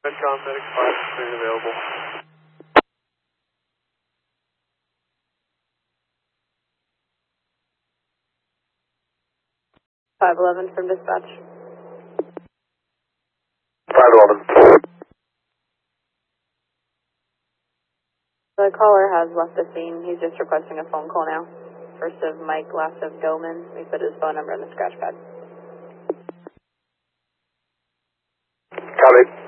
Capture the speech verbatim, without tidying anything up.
Medcom, Medic five screen available. five eleven from dispatch. five eleven. The caller has left the scene. He's just requesting a phone call now. First of Mike, last of Doman. We put his phone number in the scratch pad. Copy.